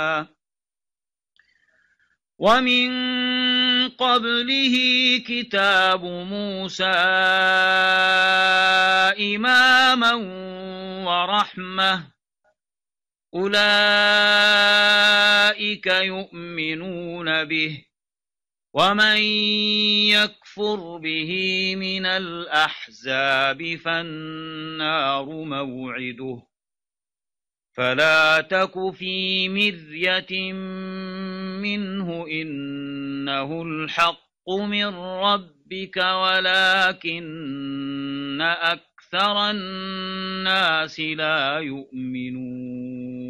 ومن قبله كتاب موسى إماما ورحمة أولئك يؤمنون به ومن يكفر به من الأحزاب فالنار موعده فلا تك في مرية منه إنه الحق من ربك ولكن أكثر الناس لا يؤمنون